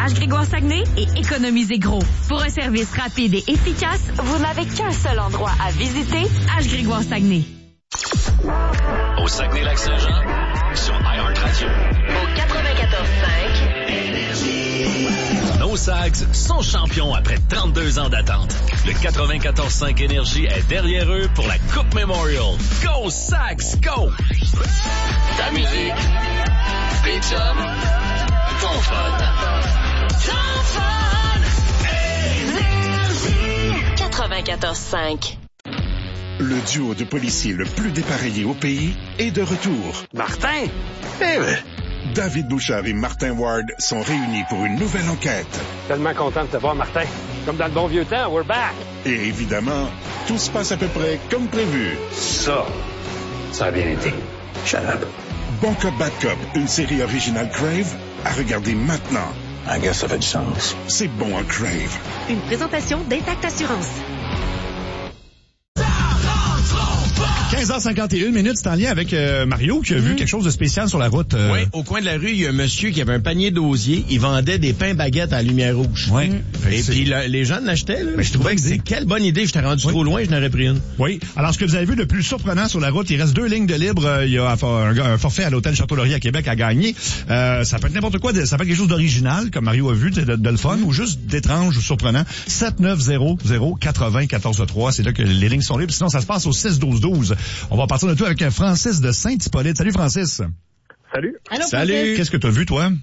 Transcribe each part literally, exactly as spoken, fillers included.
H. Grégoire Saguenay et économisez gros. Pour un service rapide et efficace, vous n'avez qu'un seul endroit à visiter, H. Grégoire Saguenay. Au Saguenay-Lac-Saint-Jean, sur iHeartRadio. Au quatre-vingt-quatorze cinq. Énergie. Nos Sags sont champions après trente-deux ans d'attente. Le quatre-vingt-quatorze cinq Énergie est derrière eux pour la Coupe Memorial. Go Sags, go! Ta musique, tes chums, ton fun. Ton fun! Énergie. quatre-vingt-quatorze cinq. Le duo de policiers le plus dépareillé au pays est de retour. Martin? Eh ben. David Bouchard et Martin Ward sont réunis pour une nouvelle enquête. Tellement content de te voir, Martin. Comme dans le bon vieux temps, we're back. Et évidemment, tout se passe à peu près comme prévu. Ça, ça a bien été. Shut up. Bon Cop, Bad Cop, une série originale Crave, à regarder maintenant. I guess ça fait du sens. C'est bon en Crave. Une présentation d'Intact Assurance. quinze heures cinquante et une minutes, c'est en lien avec euh, Mario qui a mmh. vu quelque chose de spécial sur la route. Euh... Oui, au coin de la rue, il y a un monsieur qui avait un panier d'osier. Il vendait des pains baguettes à la lumière rouge. Oui. Mmh. Et puis la, les gens l'achetaient. Là. Mais je trouvais que c'est quelle bonne idée. J'étais rendu oui. trop loin, je n'aurais pris une. Oui. Alors, ce que vous avez vu de plus surprenant sur la route, il reste deux lignes de libre. Il y a un, un forfait à l'hôtel Château-Laurier à Québec à gagner. Euh, ça peut être n'importe quoi. Ça peut être quelque chose d'original, comme Mario a vu, de, de, de le fun, mmh. ou juste d'étrange ou surprenant. sept neuf zéro zéro quatre-vingt quatorze trois. C'est là que les lignes sont libres. Sinon, ça se passe au six douze douze. On va partir de tout avec Francis de Saint-Hippolyte. Salut, Francis. Salut. Allô, Salut. Francis. Qu'est-ce que tu as vu, toi?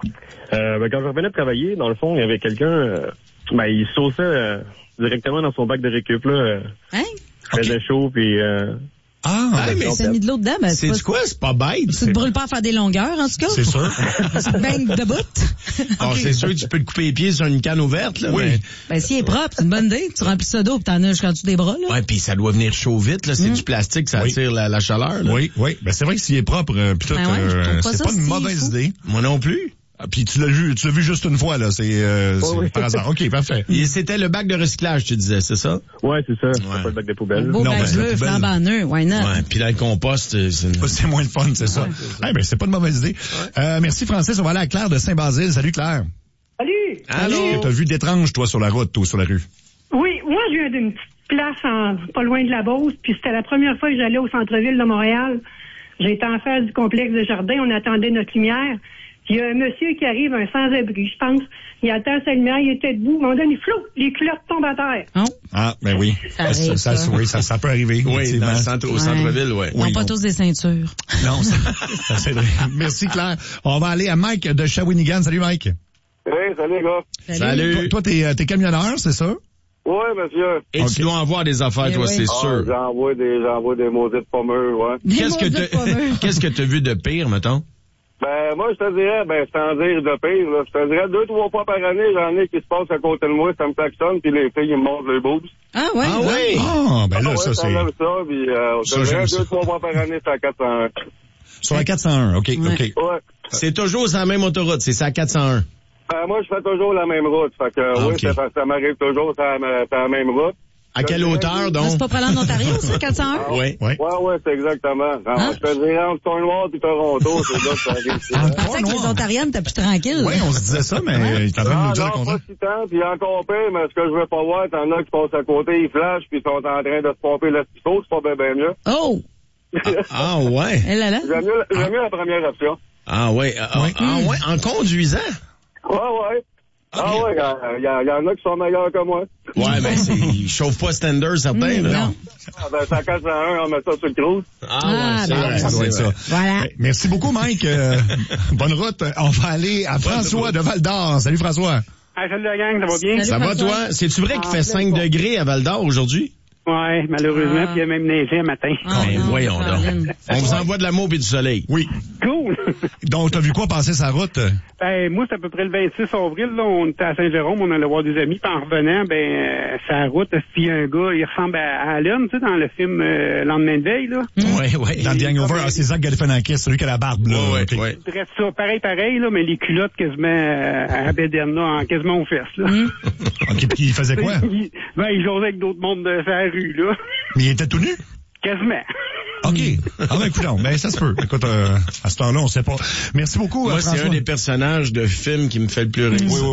Euh, ben, quand je revenais de travailler, dans le fond, il y avait quelqu'un, euh, ben, il sauçait euh, directement dans son bac de récup, là. Euh, hein? Il faisait okay. chaud, puis... Euh, Ah, ah mais c'est mis de l'eau dedans, ben, c'est, c'est quoi? C'est pas bête. Tu te brûles pas à faire des longueurs, en tout cas. C'est sûr. Tu te baignes de bout. Alors, okay. C'est sûr que tu peux te couper les pieds sur une canne ouverte, là. Oui. Mais... Ben, s'il est propre, c'est une bonne idée. Tu remplis ça d'eau pis t'en as jusqu'en dessous des bras, là. Ouais, puis ça doit venir chaud vite, là. C'est mmh. du plastique, ça oui. attire la, la chaleur, là. Oui, oui. Ben, c'est vrai que s'il est propre, euh, pis tout, ben ouais, euh, pas c'est pas une mauvaise fou. idée. Moi non plus. Ah, puis tu l'as vu, tu l'as vu juste une fois, là. C'est, euh, oh, c'est oui. par hasard. OK, parfait. Et c'était le bac de recyclage, tu disais, c'est ça? Ouais, c'est ça. Ouais. C'est pas le bac de poubelle. Beau Non, bac ben, bleu, flambant neuf, why not? Ouais, puis dans le compost, c'est... C'est moins le fun, c'est ça. Ouais, c'est ça. Eh ben, c'est pas une mauvaise idée. Ouais. Euh, merci, Francis. On va aller à Claire de Saint-Basile. Salut, Claire. Salut! Allô? Qu'est-ce que t'as vu d'étrange, toi, sur la route ou sur la rue? Oui, moi, je viens d'une petite place en, pas loin de la Beauce, puis c'était la première fois que j'allais au centre-ville de Montréal. J'étais en face du complexe de jardin, on attendait notre lumière. Il y a un monsieur qui arrive, un sans-abri, je pense. Il attend sa lumière, il était debout. À un moment donné, flou, les culottes tombent à terre. Oh. Ah, ben oui. Ça, arrive, ça, ça, oui, ça, ça peut arriver. Oui, dans le centre, au ouais. centre-ville, ouais. Ils n'ont oui, pas on... tous des ceintures. Non, ça, ça c'est vrai. Merci, Claire. On va aller à Mike de Shawinigan. Salut, Mike. Hey, salut, les gars. Salut. Salut. Toi, toi t'es, t'es camionneur, c'est ça? Oui, monsieur. Et okay. tu dois en voir des affaires, Et toi, oui. c'est ah, sûr. J'envoie des, j'envoie des maudites pommeurs, ouais. Des Qu'est-ce que maudites pommeurs. Qu'est-ce que t'as vu de pire, mettons? Ben, moi, je te dirais, ben, sans dire de pire, là, je te dirais deux, trois fois par année, j'en ai qui se passent à côté de moi, ça me klaxonne, puis les filles, ils me montrent les boobs. Ah, ouais. Ah, oui. Ah, ben là, ah, ouais, ça, c'est... ça, ça, puis, euh, je te dirais deux, trois fois par année, c'est à quatre cent un. Sur la quatre cent un, OK, ouais. OK. Ouais. C'est toujours sur la même autoroute, c'est ça à quatre cent un. Ben, moi, je fais toujours la même route, fait que, ah, oui, okay. ça, ça m'arrive toujours sur la, sur la même route. À quelle hauteur, donc? C'est pas près en Ontario, ça, quatre cent un? Ah, oui. Ouais, ouais, c'est exactement. Alors, hein? Je te dirais entre Cornwall et Toronto, c'est là que ça arrive. Je pensais que les Ontariennes étaient plus tranquilles. Oui, on se disait ça, mais ouais. il est en train de nous dire le contraire. Pas si tant, puis encore pire, mais ce que je veux pas voir, t'en as qui passent à côté, ils flashent, puis ils sont en train de se pomper le stico, c'est pas bien, bien mieux. Oh! Ah, ah ouais. Et là, là. J'aime mieux, j'aime mieux la première option. Ah ouais. Ah, oui. ah ouais, en conduisant? Ouais, ouais. Ah okay. ouais, il y, y, y en a qui sont meilleurs que moi. Ouais, ben c'est, ils chauffent pas standard, certains, mmh, là. Non. Ah ben, c'est à quatre cent un, on met ça sur le cruise. Ah, ah ouais, c'est ben, vrai, ça doit être ça. Voilà. Ouais, merci beaucoup, Mike. Euh, bonne route. On va aller à François de Val-d'Or. Salut, François. Hey, salut la gang, ça va bien? Salut, ça François. va, toi? C'est-tu vrai qu'il ah, fait cinq degrés à Val-d'Or aujourd'hui? Ouais, malheureusement, ah. puis il y a même neigé un matin. Ah, ben, non, voyons Caroline. donc. On vous envoie de l'amour et du soleil. Oui. Cool! Donc, t'as vu quoi passer sa route? Ben, moi, c'est à peu près le vingt-six avril, là, on était à Saint-Jérôme, on allait voir des amis, puis en revenant, ben, euh, sa route, il y a un gars, il ressemble à, à Alan, tu sais, dans le film euh, Lendemain de veille, là. Ouais, ouais. Dans The Hangover, ah, c'est Zach Galifianakis, celui qui a la barbe, là. Ouais, okay. ouais. Bref, ça, pareil, pareil, là, mais les culottes quasiment euh, à bédaine, là, en, quasiment aux fesses, là. Mm. OK, puis il faisait quoi? il, ben, il jouait avec d'autres mondes de sa rue, là. Mais il était tout nu? Quasiment. OK. Ah ben, écoute, ben, ça se peut. Écoute, euh, à ce temps-là, on sait pas. Merci beaucoup, Moi, François. c'est un des personnages de films qui me fait le plus rire. Oui, oui.